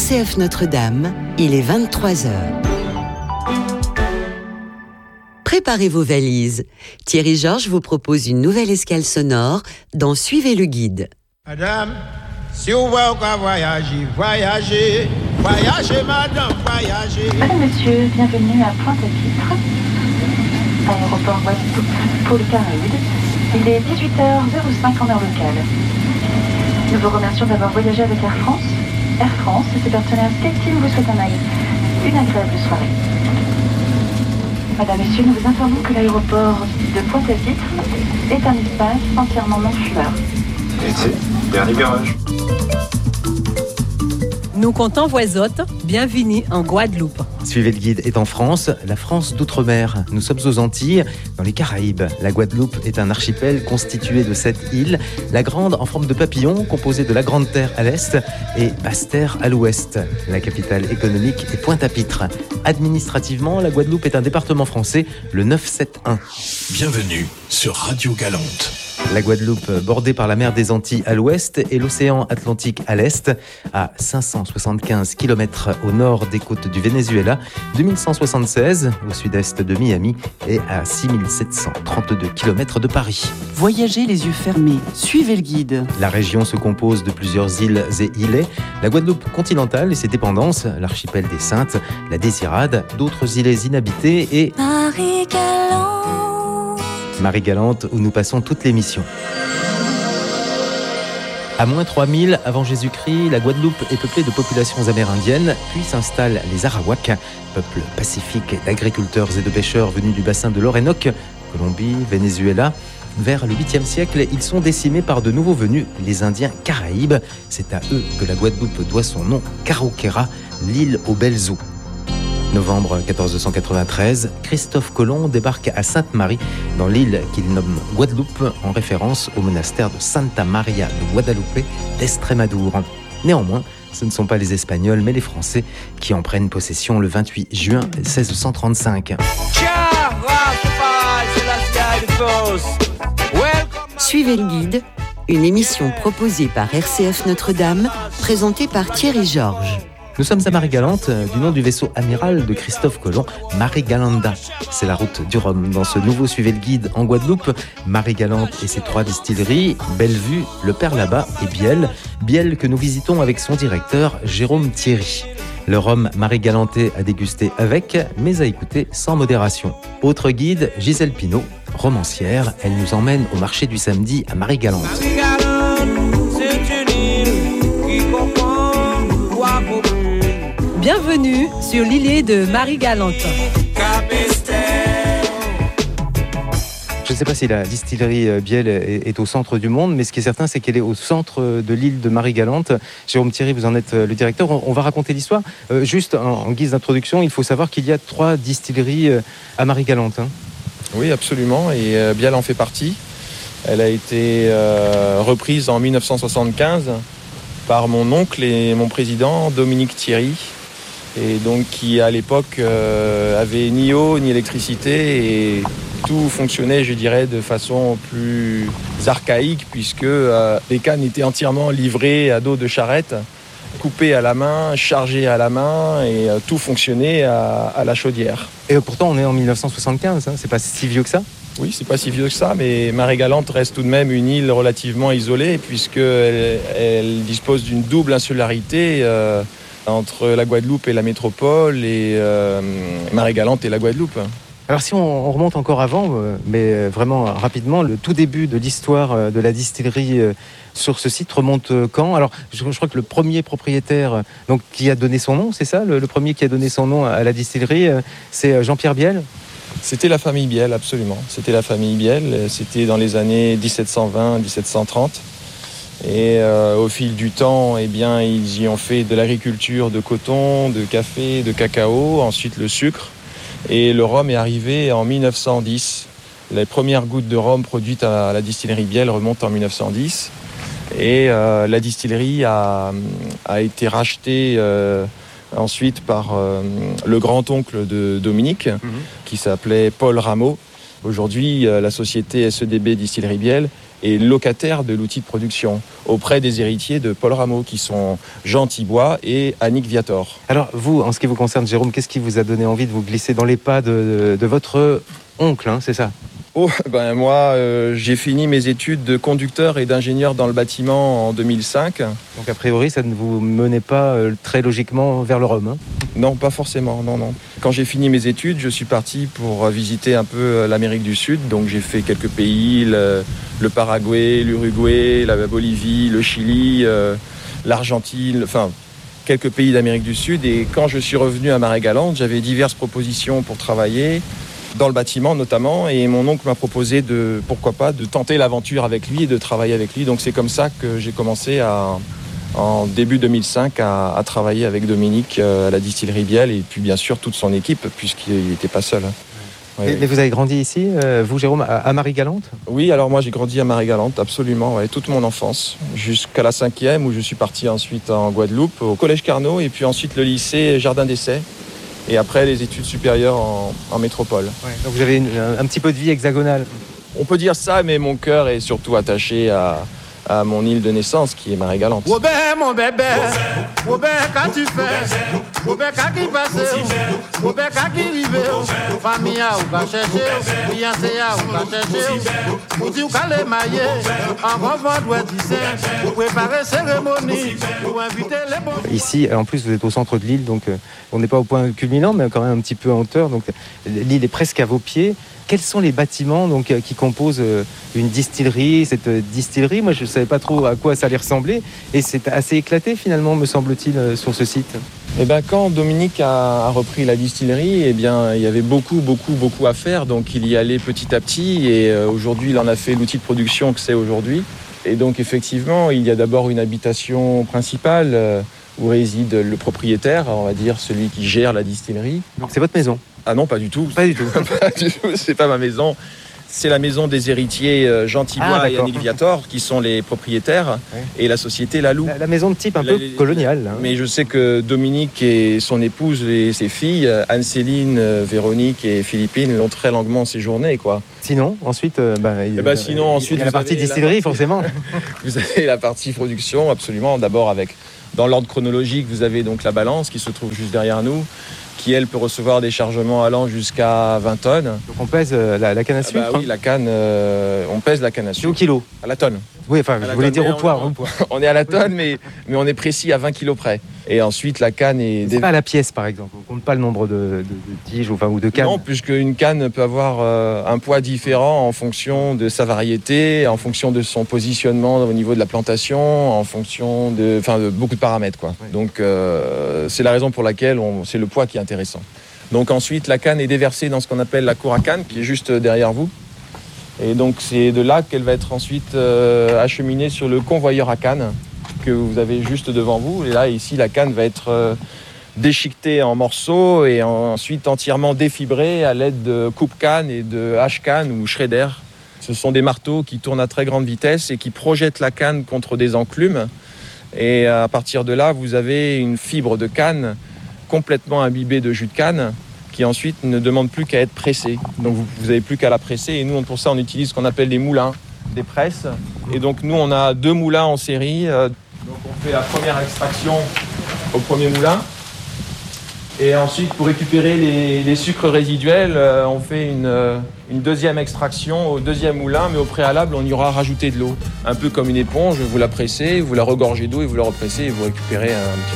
RCF Notre-Dame, il est 23h. Préparez vos valises. Thierry Georges vous propose une nouvelle escale sonore dans Suivez le guide. Madame, si vous voulez voyager, voyagez, voyagez madame, voyagez. Madame, monsieur, bienvenue à Pointe-à-Pitre, aéroport Guadeloupe pour les Caraïbes. Il est 18h05 en heure locale. Nous vous remercions d'avoir voyagé avec Air France. Air France et ses partenaires SkyTeam vous souhaitent une agréable soirée. Madame, Messieurs, nous vous informons que l'aéroport de Pointe-à-Pitre est un espace entièrement non-fumeur. Et c'est dernier garage. Nous comptons voisotte, bienvenue en Guadeloupe. Suivez le guide est en France, la France d'outre-mer. Nous sommes aux Antilles, dans les Caraïbes. La Guadeloupe est un archipel constitué de 7 îles. La Grande en forme de papillon, composée de la Grande Terre à l'est et Basse-Terre à l'ouest. La capitale économique est Pointe-à-Pitre. Administrativement, la Guadeloupe est un département français, le 971. Bienvenue sur Radio Galante. La Guadeloupe, bordée par la mer des Antilles à l'ouest et l'océan Atlantique à l'est, à 575 km au nord des côtes du Venezuela, 2176 au sud-est de Miami et à 6732 km de Paris. Voyagez les yeux fermés, suivez le guide. La région se compose de plusieurs îles et îlets. La Guadeloupe continentale et ses dépendances, l'archipel des Saintes, la Désirade, d'autres îlets inhabités et Marie-Galante, où nous passons toute l'émission. À moins 3000 avant Jésus-Christ, la Guadeloupe est peuplée de populations amérindiennes, puis s'installent les Arawaks, peuple pacifique d'agriculteurs et de pêcheurs venus du bassin de l'Orénoque, Colombie, Venezuela. Vers le 8e siècle, ils sont décimés par de nouveaux venus, les Indiens Caraïbes. C'est à eux que la Guadeloupe doit son nom, Caroquera, l'île aux belles eaux. Novembre 1493, Christophe Colomb débarque à Sainte-Marie, dans l'île qu'il nomme Guadeloupe, en référence au monastère de Santa Maria de Guadalupe d'Estrémadure. Néanmoins, ce ne sont pas les Espagnols, mais les Français qui en prennent possession le 28 juin 1635. Suivez le guide, une émission proposée par RCF Notre-Dame, présentée par Thierry Georges. Nous sommes à Marie-Galante, du nom du vaisseau amiral de Christophe Colomb, Marie-Galanda. C'est la route du Rhum. Dans ce nouveau Suivez le guide en Guadeloupe, Marie-Galante et ses 3 distilleries, Bellevue, Le Père-Labat et Biel. Biel que nous visitons avec son directeur, Jérôme Thierry. Le rhum Marie-Galantais à déguster avec, mais à écouter sans modération. Autre guide, Gisèle Pinault, romancière. Elle nous emmène au marché du samedi à Marie-Galante. Bienvenue sur l'îlet de Marie-Galante. Je ne sais pas si la distillerie Biel est au centre du monde, mais ce qui est certain, c'est qu'elle est au centre de l'île de Marie-Galante. Jérôme Thierry, vous en êtes le directeur. On va raconter l'histoire. Juste en guise d'introduction, il faut savoir qu'il y a 3 distilleries à Marie-Galante. Oui, absolument, et Biel en fait partie. Elle a été reprise en 1975 par mon oncle et mon président, Dominique Thierry, et donc qui à l'époque avait ni eau ni électricité et tout fonctionnait, je dirais, de façon plus archaïque puisque les cannes étaient entièrement livrées à dos de charrette, coupées à la main, chargées à la main et tout fonctionnait à la chaudière. Et pourtant on est en 1975, c'est pas si vieux que ça? Oui, c'est pas si vieux que ça, mais Marie-Galante reste tout de même une île relativement isolée puisqu'elle dispose d'une double insularité entre la Guadeloupe et la métropole et Marie-Galante et la Guadeloupe. Alors si on remonte encore avant, mais vraiment rapidement, le tout début de l'histoire de la distillerie sur ce site remonte quand? Alors je crois que le premier propriétaire donc, qui a donné son nom, c'est ça? Le premier qui a donné son nom à la distillerie, c'est Jean-Pierre Biel? C'était la famille Biel, absolument. C'était la famille Biel, c'était dans les années 1720-1730. Et au fil du temps, eh bien, ils y ont fait de l'agriculture de coton, de café, de cacao, ensuite le sucre. Et le rhum est arrivé en 1910. Les premières gouttes de rhum produites à la distillerie Biel remontent en 1910. Et la distillerie a été rachetée ensuite par le grand-oncle de Dominique, qui s'appelait Paul Rameau. Aujourd'hui, la société SEDB Distillerie Biel et locataire de l'outil de production auprès des héritiers de Paul Rameau qui sont Jean Thibois et Annick Viator. Alors vous, en ce qui vous concerne, Jérôme, qu'est-ce qui vous a donné envie de vous glisser dans les pas de votre oncle, hein, c'est ça ? Moi, j'ai fini mes études de conducteur et d'ingénieur dans le bâtiment en 2005. Donc a priori, ça ne vous menait pas très logiquement vers le Rhum, hein ? Non, pas forcément, non. Quand j'ai fini mes études, je suis parti pour visiter un peu l'Amérique du Sud. Donc j'ai fait quelques pays, le Paraguay, l'Uruguay, la Bolivie, le Chili, l'Argentine, enfin quelques pays d'Amérique du Sud. Et quand je suis revenu à Marais-Galante, j'avais diverses propositions pour travailler, dans le bâtiment notamment, et mon oncle m'a proposé de tenter l'aventure avec lui et de travailler avec lui. Donc c'est comme ça que j'ai commencé en début 2005 à travailler avec Dominique à la distillerie Biel et puis bien sûr toute son équipe puisqu'il n'était pas seul. Ouais. Mais vous avez grandi ici, vous Jérôme, à Marais-Galante ? Oui, alors moi j'ai grandi à Marais-Galante, absolument, toute mon enfance, jusqu'à la 5e où je suis parti ensuite en Guadeloupe, au collège Carnot et puis ensuite le lycée Jardin d'Essai. Et après, les études supérieures en métropole. Ouais, donc vous avez un petit peu de vie hexagonale. On peut dire ça, mais mon cœur est surtout attaché à mon île de naissance, qui est Marais-Galante. Robert, mon bébé, Robert, quand tu fais, Robert, quand il passe, Robert, quand il vive, famille, ou va chercher, fiancé, ou va chercher, pour dire qu'elle est maillée, en revoir, doit dire, pour préparer cérémonie, pour inviter les bons. Ici, en plus, vous êtes au centre de l'île, donc on n'est pas au point culminant, mais quand même un petit peu en hauteur, donc l'île est presque à vos pieds. Quels sont les bâtiments donc, qui composent une distillerie, cette distillerie ? Moi, je ne savais pas trop à quoi ça allait ressembler. Et c'est assez éclaté, finalement, me semble-t-il, sur ce site. Quand Dominique a repris la distillerie, il y avait beaucoup à faire. Donc, il y allait petit à petit. Et aujourd'hui, il en a fait l'outil de production que c'est aujourd'hui. Et donc, effectivement, il y a d'abord une habitation principale où réside le propriétaire, on va dire celui qui gère la distillerie. Donc, c'est votre maison ? Ah non, pas du tout. Pas du tout. Pas du tout, c'est pas ma maison. C'est la maison des héritiers Jean Thibois et Annick Viator, qui sont les propriétaires, et la société Lalou. La maison de type un peu coloniale. Hein. Mais je sais que Dominique et son épouse et ses filles, Anne-Céline, Véronique et Philippine, l'ont très longuement séjourné, quoi. Sinon, ensuite, ensuite, il y a la partie distillerie, forcément. Vous avez la partie production, absolument. D'abord, dans l'ordre chronologique, vous avez donc la balance qui se trouve juste derrière nous, qui, elle, peut recevoir des chargements allant jusqu'à 20 tonnes. Donc on pèse la canne à sucre ? Oui, la canne, on pèse la canne à sucre. Au kilo ? À la tonne. Oui, enfin, je voulais dire au poids. On est à la tonne, mais on est précis à 20 kilos près. Et ensuite, la canne est... C'est pas à la pièce, par exemple. On ne compte pas le nombre de tiges ou de cannes. Non, puisqu'une canne peut avoir un poids différent en fonction de sa variété, en fonction de son positionnement au niveau de la plantation, en fonction de beaucoup de paramètres, quoi. Ouais. Donc, c'est la raison pour laquelle c'est le poids qui est intéressant. Donc ensuite, la canne est déversée dans ce qu'on appelle la cour à canne, qui est juste derrière vous. Et donc, c'est de là qu'elle va être ensuite acheminée sur le convoyeur à canne que vous avez juste devant vous. Et là, ici, la canne va être déchiquetée en morceaux et ensuite entièrement défibrée à l'aide de coupe-canne et de hache-canne ou shredder. Ce sont des marteaux qui tournent à très grande vitesse et qui projettent la canne contre des enclumes. Et à partir de là, vous avez une fibre de canne complètement imbibée de jus de canne qui ensuite ne demande plus qu'à être pressée. Donc vous n'avez plus qu'à la presser. Et nous, pour ça, on utilise ce qu'on appelle des moulins, des presses. Et donc nous, on a 2 moulins en série. Donc on fait la première extraction au premier moulin. Et ensuite, pour récupérer les sucres résiduels, on fait une deuxième extraction au deuxième moulin, mais au préalable, on y aura rajouté de l'eau. Un peu comme une éponge, vous la pressez, vous la regorgez d'eau et vous la repressez et vous récupérez un petit